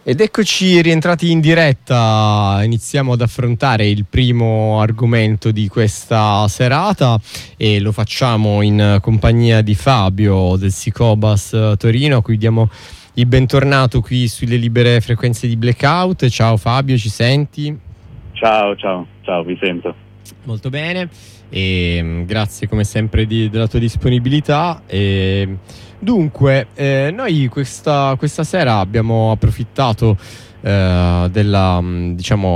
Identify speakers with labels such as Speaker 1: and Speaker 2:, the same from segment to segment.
Speaker 1: Ed eccoci rientrati in diretta, iniziamo ad affrontare il primo argomento di questa serata e lo facciamo in compagnia di Fabio del Sicobas Torino, a cui diamo il bentornato qui sulle libere frequenze di Blackout. Ciao Fabio, ci senti?
Speaker 2: Ciao, vi sento.
Speaker 1: Molto bene, e grazie come sempre della tua disponibilità. Dunque, noi questa sera abbiamo approfittato abbiamo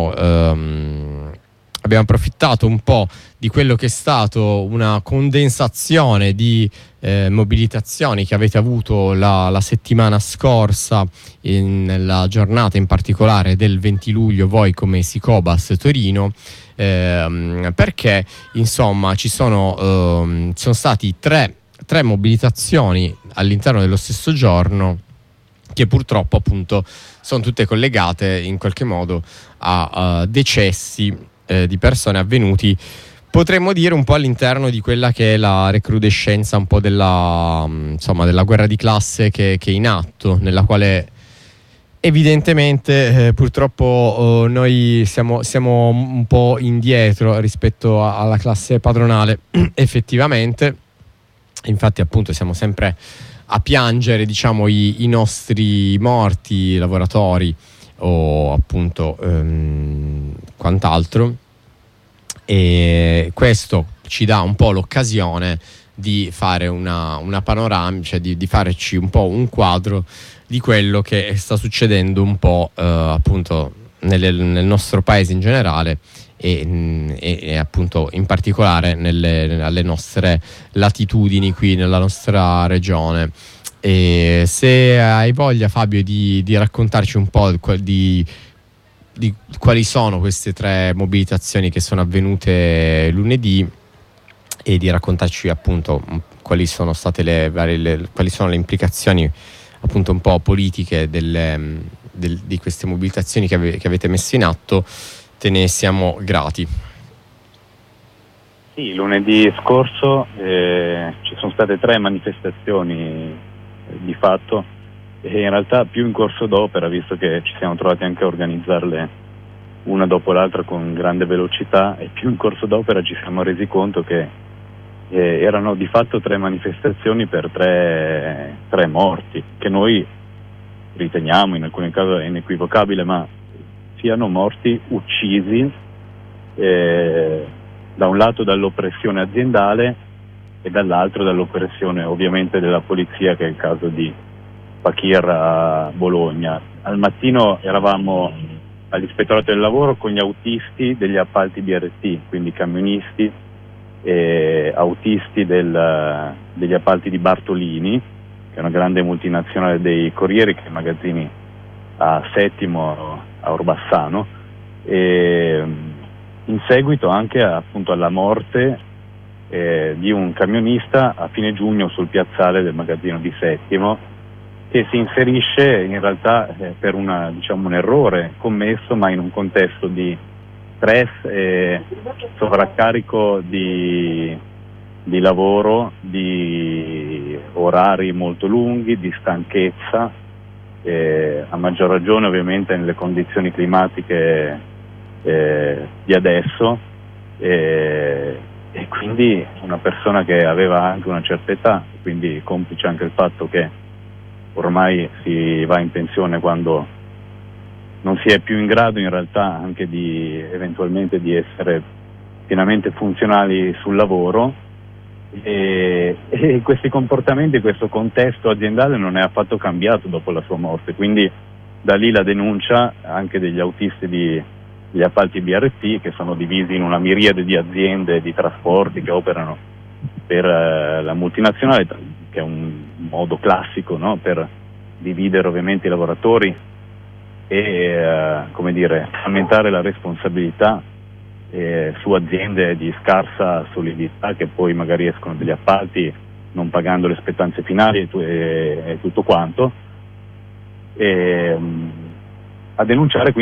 Speaker 1: approfittato un po' di quello che è stato una condensazione di mobilitazioni che avete avuto la settimana scorsa, nella giornata in particolare del 20 luglio, voi come Sicobas Torino, perché insomma ci sono stati tre mobilitazioni all'interno dello stesso giorno che purtroppo appunto sono tutte collegate in qualche modo a decessi di persone avvenuti, potremmo dire un po' all'interno di quella che è la recrudescenza un po' della guerra di classe che è in atto, nella quale evidentemente purtroppo noi siamo un po' indietro rispetto alla classe padronale effettivamente. Infatti appunto siamo sempre a piangere, diciamo, i nostri morti lavoratori o appunto quant'altro, e questo ci dà un po' l'occasione di fare una panoramica, cioè di farci un po' un quadro di quello che sta succedendo un po' appunto nel nostro paese in generale e appunto in particolare alle nostre latitudini qui nella nostra regione. E se hai voglia, Fabio, di raccontarci un po' di quali sono queste tre mobilitazioni che sono avvenute lunedì e di raccontarci appunto quali sono state quali sono le implicazioni appunto un po' politiche di queste mobilitazioni che avete messo in atto, te ne siamo grati.
Speaker 2: Sì, lunedì scorso ci sono state 3 manifestazioni di fatto, e in realtà più in corso d'opera, visto che ci siamo trovati anche a organizzarle una dopo l'altra con grande velocità, e più in corso d'opera ci siamo resi conto che erano di fatto 3 manifestazioni per 3 morti, che noi riteniamo in alcuni casi inequivocabile, ma siano morti uccisi da un lato dall'oppressione aziendale e dall'altro dall'oppressione ovviamente della polizia, che è il caso di Fakir a Bologna. Al mattino eravamo all'Ispettorato del Lavoro con gli autisti degli appalti BRT, quindi camionisti e autisti degli appalti di Bartolini, che è una grande multinazionale dei corrieri che ha magazzini a Settimo, a Orbassano, e in seguito anche appunto alla morte di un camionista a fine giugno sul piazzale del magazzino di Settimo, che si inserisce in realtà per un errore commesso, ma in un contesto di stress e sovraccarico di lavoro, di orari molto lunghi, di stanchezza, a maggior ragione ovviamente nelle condizioni climatiche di adesso, e quindi una persona che aveva anche una certa età, quindi complice anche il fatto che ormai si va in pensione quando non si è più in grado in realtà anche eventualmente di essere pienamente funzionali sul lavoro, e questi comportamenti, questo contesto aziendale non è affatto cambiato dopo la sua morte, quindi da lì la denuncia anche degli autisti degli appalti BRT, che sono divisi in una miriade di aziende di trasporti che operano per la multinazionale, che è un modo classico, no? Per dividere ovviamente i lavoratori e aumentare la responsabilità su aziende di scarsa solidità, che poi magari escono degli appalti non pagando le spettanze finali e tutto quanto, a denunciare quindi